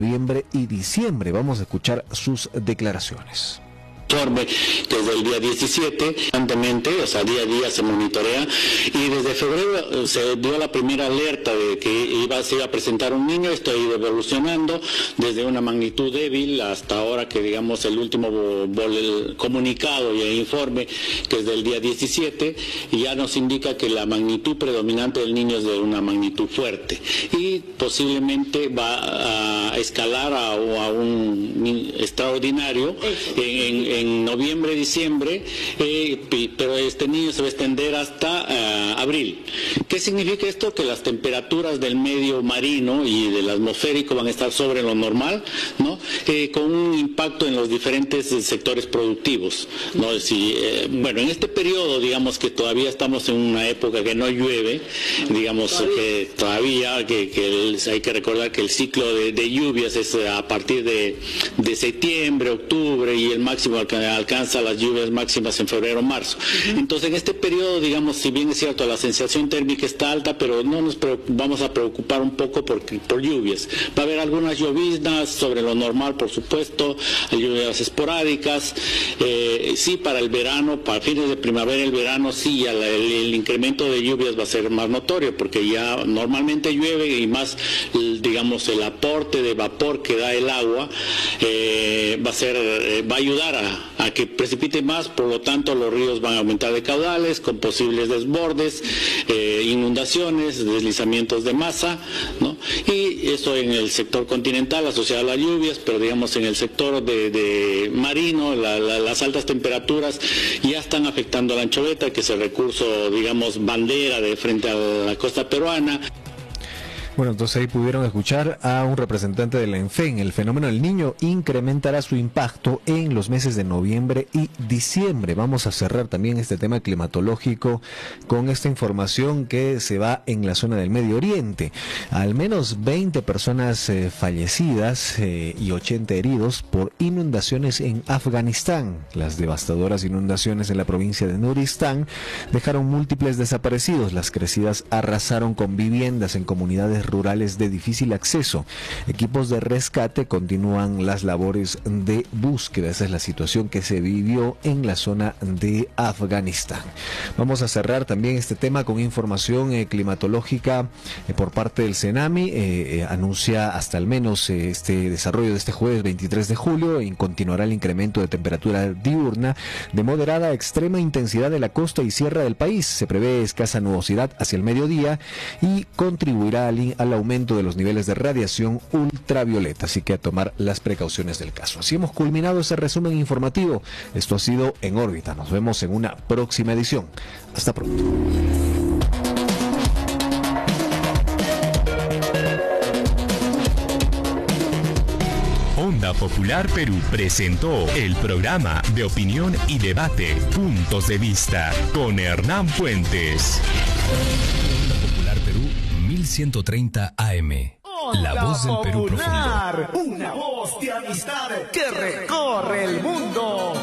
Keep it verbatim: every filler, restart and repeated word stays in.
noviembre y diciembre. Vamos a escuchar sus declaraciones. Informe desde el día diecisiete, constantemente, o sea, día a día se monitorea, y desde febrero se dio la primera alerta de que iba, se iba a presentar un niño. Esto ha ido evolucionando desde una magnitud débil hasta ahora que, digamos, el último el comunicado y el informe, que es del día diecisiete, ya nos indica que la magnitud predominante del niño es de una magnitud fuerte y posiblemente va a escalar a, a un extraordinario en, en en noviembre, diciembre, eh, pero este niño se va a extender hasta uh, abril. ¿Qué significa esto? Que las temperaturas del medio marino y del atmosférico van a estar sobre lo normal, ¿no? Eh, con un impacto en los diferentes eh, sectores productivos, ¿no? Si, eh, bueno, en este periodo, digamos que todavía estamos en una época que no llueve, digamos todavía. que todavía que, que el, hay que recordar que el ciclo de, de lluvias es a partir de, de septiembre, octubre, y el máximo que alcanza las lluvias máximas en febrero, marzo. Uh-huh. Entonces, en este periodo, digamos, si bien es cierto, la sensación térmica está alta, pero no nos vamos a preocupar un poco por, por lluvias. Va a haber algunas lloviznas sobre lo normal, por supuesto, lluvias esporádicas. Eh, sí, para el verano, para fines de primavera, el verano, sí, el, el, el incremento de lluvias va a ser más notorio, porque ya normalmente llueve y más, digamos, el aporte de vapor que da el agua eh, va a ser, eh, va a ayudar a a que precipite más, por lo tanto los ríos van a aumentar de caudales con posibles desbordes, eh, inundaciones, deslizamientos de masa, ¿no? Y eso en el sector continental asociado a las lluvias, pero digamos en el sector de, de marino, la, la, las altas temperaturas ya están afectando a la anchoveta, que es el recurso, digamos, bandera de frente a la costa peruana. Bueno, entonces ahí pudieron escuchar a un representante de la ENFEN. El fenómeno del Niño incrementará su impacto en los meses de noviembre y diciembre. Vamos a cerrar también este tema climatológico con esta información que se va en la zona del Medio Oriente. Al menos veinte personas eh, fallecidas eh, y ochenta heridos por inundaciones en Afganistán. Las devastadoras inundaciones en la provincia de Nuristán dejaron múltiples desaparecidos. Las crecidas arrasaron con viviendas en comunidades rurales de difícil acceso. Equipos de rescate continúan las labores de búsqueda. Esa es la situación que se vivió en la zona de Afganistán. Vamos a cerrar también este tema con información eh, climatológica eh, por parte del CENAMI. Eh, eh, anuncia hasta al menos eh, este desarrollo de este jueves veintitrés de julio y continuará el incremento de temperatura diurna de moderada a extrema intensidad de la costa y sierra del país. Se prevé escasa nubosidad hacia el mediodía y contribuirá al al aumento de los niveles de radiación ultravioleta, así que a tomar las precauciones del caso. Así hemos culminado ese resumen informativo. Esto ha sido En órbita. Nos vemos en una próxima edición. Hasta pronto. Onda Popular Perú presentó el programa de opinión y debate Puntos de Vista con Hernán Puentes. Onda Popular Perú mil ciento treinta A M. La voz del Perú profundo. Una voz de amistad que recorre el mundo.